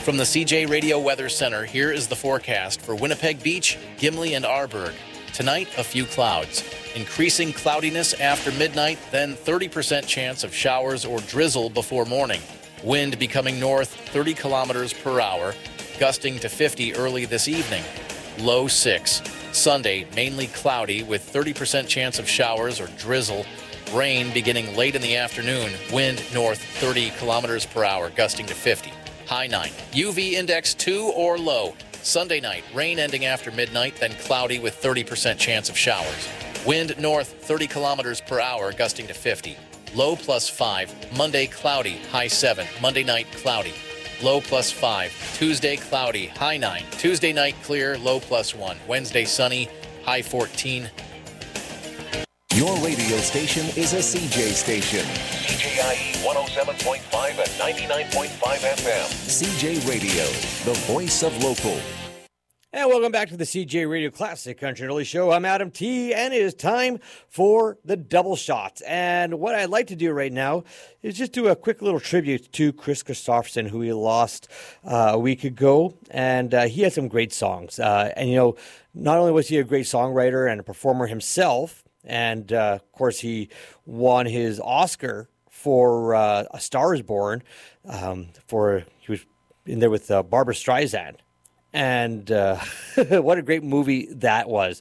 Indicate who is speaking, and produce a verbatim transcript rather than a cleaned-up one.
Speaker 1: From the C J Radio Weather Center, here is the forecast for Winnipeg Beach, Gimli, and Arborg. Tonight, a few clouds. Increasing cloudiness after midnight, then thirty percent chance of showers or drizzle before morning. Wind becoming north thirty kilometers per hour, gusting to fifty early this evening. Low six. Sunday, mainly cloudy with thirty percent chance of showers or drizzle. Rain beginning late in the afternoon. Wind north thirty kilometers per hour, gusting to fifty. High nine. U V index two or low. Sunday night, rain ending after midnight, then cloudy with thirty percent chance of showers. Wind north thirty kilometers per hour, gusting to fifty. Low plus five. Monday cloudy, high seven. Monday night cloudy. Low plus five. Tuesday cloudy, high nine. Tuesday night clear, low plus one. Wednesday sunny, high fourteen.
Speaker 2: Your radio station is a C J station.
Speaker 3: C J I E one oh seven point five and ninety-nine point five F M.
Speaker 2: C J Radio, the voice of local.
Speaker 4: And welcome back to the C J Radio Classic Country and Early Show. I'm Adam T, and it is time for the double shots. And what I'd like to do right now is just do a quick little tribute to Kris Kristofferson, who we lost uh, a week ago. And uh, he had some great songs. Uh, and, you know, not only was he a great songwriter and a performer himself, and, uh, of course, he won his Oscar for uh, A Star is Born. Um, for he was in there with uh, Barbra Streisand. And uh, what a great movie that was.